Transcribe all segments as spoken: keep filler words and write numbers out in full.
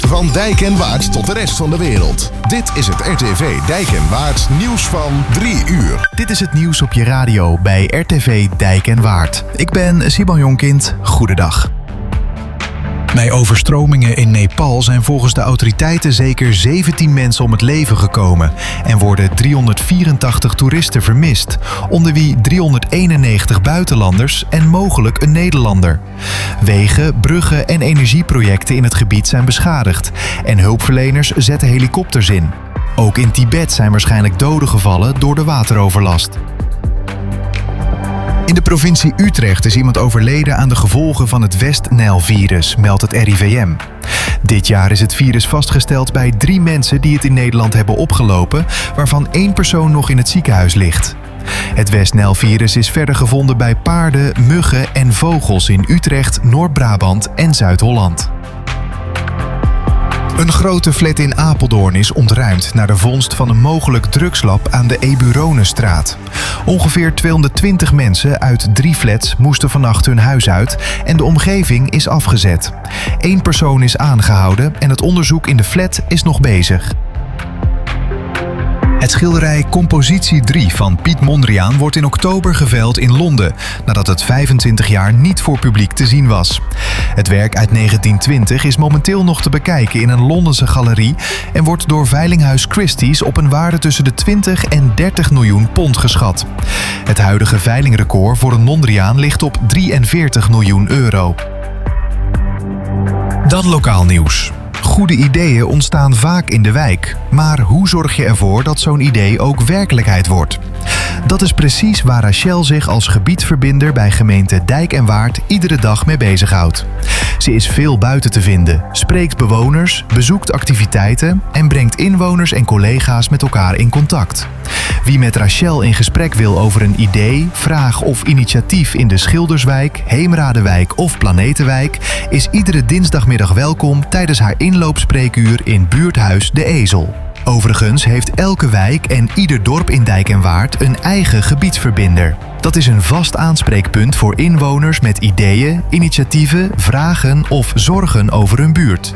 Van Dijk en Waard tot de rest van de wereld. Dit is het R T V Dijk en Waard nieuws van drie uur. Dit is het nieuws op je radio bij R T V Dijk en Waard. Ik ben Simon Jonkind. Goedendag. Bij overstromingen in Nepal zijn volgens de autoriteiten zeker zeventien mensen om het leven gekomen en worden driehonderdvierentachtig toeristen vermist, onder wie driehonderdeenennegentig buitenlanders en mogelijk een Nederlander. Wegen, bruggen en energieprojecten in het gebied zijn beschadigd en hulpverleners zetten helikopters in. Ook in Tibet zijn waarschijnlijk doden gevallen door de wateroverlast. In de provincie Utrecht is iemand overleden aan de gevolgen van het West-Nijl-virus, meldt het R I V M. Dit jaar is het virus vastgesteld bij drie mensen die het in Nederland hebben opgelopen, waarvan één persoon nog in het ziekenhuis ligt. Het West-Nijl-virus is verder gevonden bij paarden, muggen en vogels in Utrecht, Noord-Brabant en Zuid-Holland. Een grote flat in Apeldoorn is ontruimd na de vondst van een mogelijk drugslab aan de Eburonenstraat. Ongeveer tweehonderdtwintig mensen uit drie flats moesten vannacht hun huis uit en de omgeving is afgezet. Eén persoon is aangehouden en het onderzoek in de flat is nog bezig. Het schilderij Compositie drie van Piet Mondriaan wordt in oktober geveild in Londen, nadat het vijfentwintig jaar niet voor publiek te zien was. Het werk uit negentien twintig is momenteel nog te bekijken in een Londense galerie en wordt door veilinghuis Christie's op een waarde tussen de twintig en dertig miljoen pond geschat. Het huidige veilingrecord voor een Mondriaan ligt op drieënveertig miljoen euro. Dan lokaal nieuws. Goede ideeën ontstaan vaak in de wijk, maar hoe zorg je ervoor dat zo'n idee ook werkelijkheid wordt? Dat is precies waar Rachel zich als gebiedsverbinder bij gemeente Dijk en Waard iedere dag mee bezighoudt. Ze is veel buiten te vinden, spreekt bewoners, bezoekt activiteiten en brengt inwoners en collega's met elkaar in contact. Wie met Rachel in gesprek wil over een idee, vraag of initiatief in de Schilderswijk, Heemradewijk of Planetenwijk, is iedere dinsdagmiddag welkom tijdens haar inloopspreekuur in buurthuis De Ezel. Overigens heeft elke wijk en ieder dorp in Dijk en Waard een eigen gebiedsverbinder. Dat is een vast aanspreekpunt voor inwoners met ideeën, initiatieven, vragen of zorgen over hun buurt.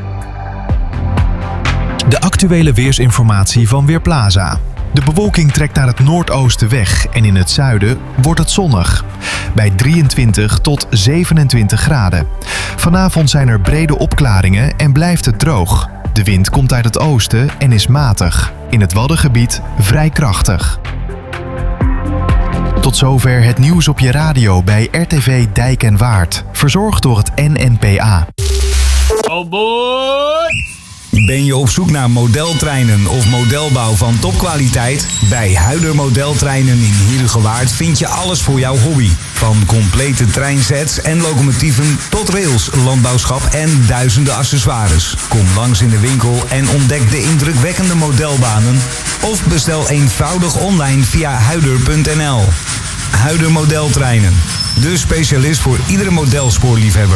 De actuele weersinformatie van Weerplaza. De bewolking trekt naar het noordoosten weg en in het zuiden wordt het zonnig. Bij drieëntwintig tot zevenentwintig graden. Vanavond zijn er brede opklaringen en blijft het droog. De wind komt uit het oosten en is matig. In het Waddengebied vrij krachtig. Tot zover het nieuws op je radio bij R T V Dijk en Waard. Verzorgd door het N N P A. Oh boy! Ben je op zoek naar modeltreinen of modelbouw van topkwaliteit? Bij Huider Modeltreinen in Heerhugowaard vind je alles voor jouw hobby. Van complete treinsets en locomotieven tot rails, landbouwschap en duizenden accessoires. Kom langs in de winkel en ontdek de indrukwekkende modelbanen. Of bestel eenvoudig online via huider punt n l. Huider Modeltreinen. De specialist voor iedere modelspoorliefhebber.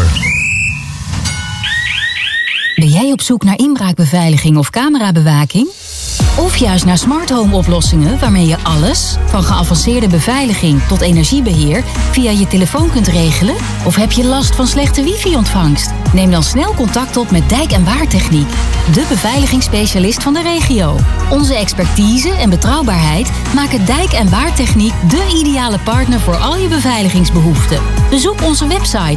Ben jij op zoek naar inbraakbeveiliging of camerabewaking? Of juist naar smart home oplossingen waarmee je alles, van geavanceerde beveiliging tot energiebeheer, via je telefoon kunt regelen? Of heb je last van slechte wifi-ontvangst? Neem dan snel contact op met Dijk en Waard Techniek, de beveiligingsspecialist van de regio. Onze expertise en betrouwbaarheid maken Dijk en Waard Techniek de ideale partner voor al je beveiligingsbehoeften. Bezoek onze website